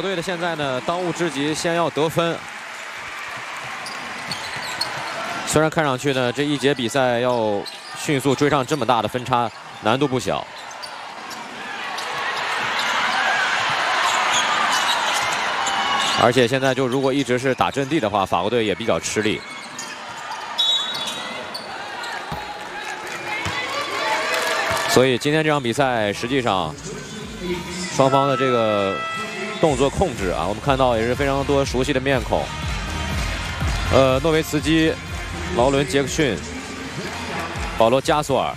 队的现在呢，当务之急先要得分。虽然看上去呢，这一节比赛要迅速追上这么大的分差，难度不小。而且现在就如果一直是打阵地的话，法国队也比较吃力。所以今天这场比赛实际上双方的这个动作控制啊，我们看到也是非常多熟悉的面孔。诺维茨基、劳伦·杰克逊、保罗·加索尔。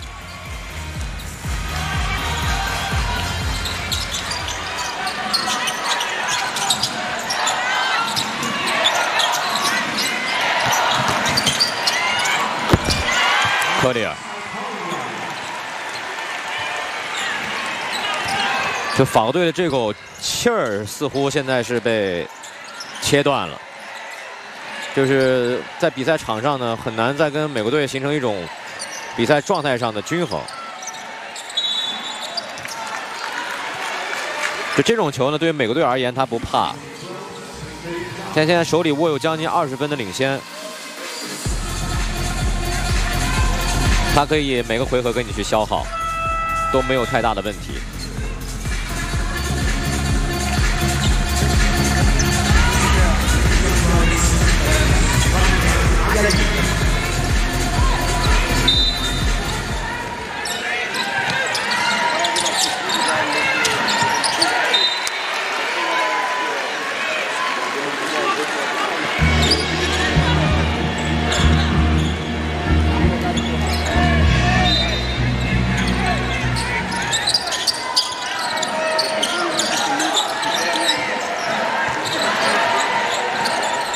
科里尔，就法国队的这口气儿似乎现在是被切断了，就是在比赛场上呢，很难再跟美国队形成一种比赛状态上的均衡。就这种球呢，对于美国队而言，他不怕。现在手里握有将近20分的领先。他可以每个回合跟你去消耗，都没有太大的问题。